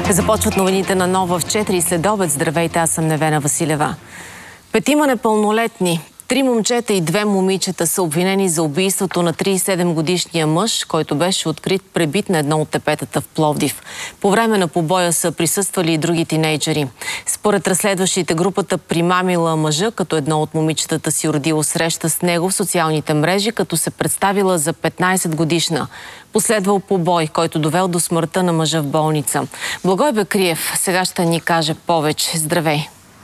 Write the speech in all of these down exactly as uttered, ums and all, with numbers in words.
Започват новините на Нова в четири след обед. Здравейте, аз съм Невена Василева. Петима непълнолетни, три момчета и две момичета са обвинени за убийството на тридесет и седем годишния мъж, който беше открит пребит на едно от тепетата в Пловдив. По време на побоя са присъствали и други тинейджери. Според разследващите, групата примамила мъжа, като едно от момичетата си родило среща с него в социалните мрежи, като се представила за петнадесет годишна. Последвал побой, който довел до смъртта на мъжа в болница. Благой Бекриев сега ще ни каже повече. Здравей!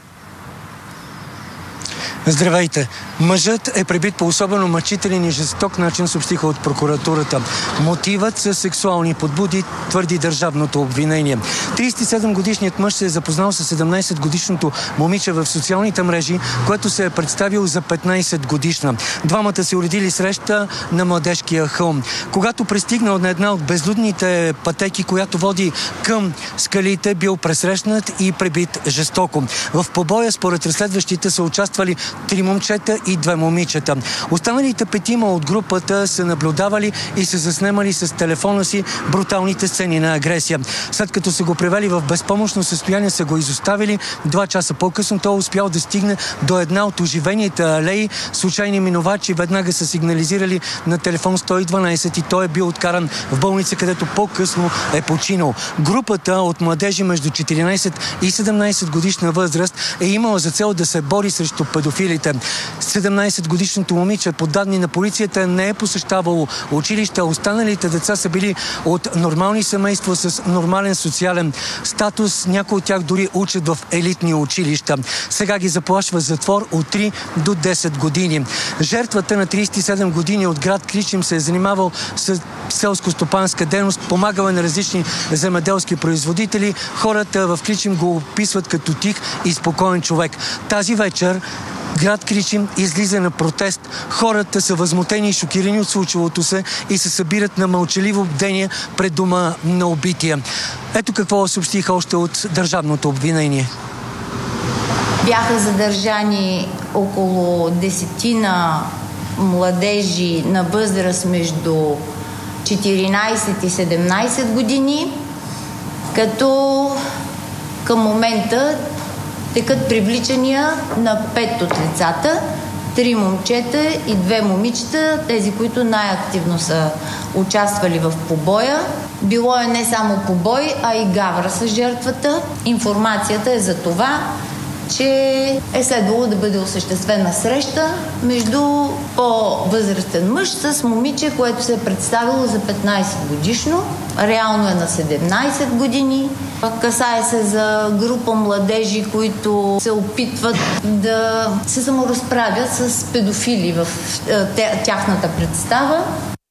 Здравейте! Мъжът е пребит по особено мъчителен и жесток начин, съобщиха от прокуратурата. Мотивът са сексуални подбуди, твърди държавното обвинение. тридесет и седем годишният мъж се е запознал с седемнадесет годишното момиче в социалните мрежи, което се е представил за петнадесет годишна. Двамата се уредили среща на Младежкия хълм. Когато пристигнал на една от безлюдните пътеки, която води към скалите, бил пресрещнат и пребит жестоко. В побоя, според разследващите, са участвали три момчета и две момичета. Останалите петима от групата са наблюдавали и са заснемали с телефона си бруталните сцени на агресия. След като са го привели в безпомощно състояние, са го изоставили. Два часа по-късно той успял да стигне до една от оживените алеи. Случайни минувачи веднага са сигнализирали на телефон сто и дванадесет и той е бил откаран в болница, където по-късно е починал. Групата от младежи между четиринадесет и седемнадесет годишна възраст е имала за цел да се бори срещу педофилите. седемнадесетгодишното момиче, по данни на полицията, не е посещавало училище. Останалите деца са били от нормални семейства с нормален социален статус. Някои от тях дори учат в елитни училища. Сега ги заплашва затвор от три до десет години. Жертвата на тридесет и седем години от град Кричим се е занимавал с селско-стопанска дейност, помагала на различни земеделски производители. Хората в Кричим го описват като тих и спокоен човек. Тази вечер град Кричим излиза на протест. Хората са възмутени и шокирани от случилото се и се събират на мълчаливо бдение пред дома на убития. Ето какво съобщиха още от държавното обвинение. Бяха задържани около десетина младежи на възраст между четиринадесет и седемнадесет години, като към момента текат привличания на пет от лицата, три момчета и две момичета, тези, които най-активно са участвали в побоя. Било е не само побой, а и гавра с жертвата. Информацията е за това, че е следвало да бъде осъществена среща между по-възрастен мъж с момиче, което се е представило за петнадесет годишно. Реално е на седемнадесет години. Касае се за група младежи, които се опитват да се саморазправят с педофили в тяхната представа.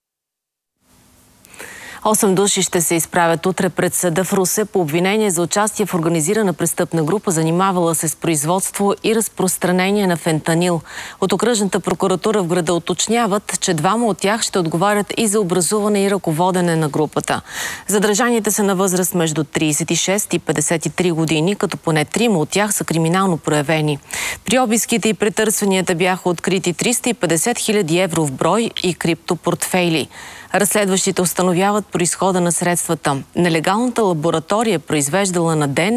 Осем души ще се изправят утре пред съда в Русе по обвинение за участие в организирана престъпна група, занимавала се с производство и разпространение на фентанил. От окръжната прокуратура в града уточняват, че двама от тях ще отговарят и за образуване и ръководене на групата. Задържаните са на възраст между тридесет и шест и петдесет и три години, като поне трима от тях са криминално проявени. При обиските и претърсванията бяха открити триста и петдесет хиляди евро в брой и криптопортфейли. Разследващите установяват произхода на средствата. Нелегалната лаборатория, произвеждала на ден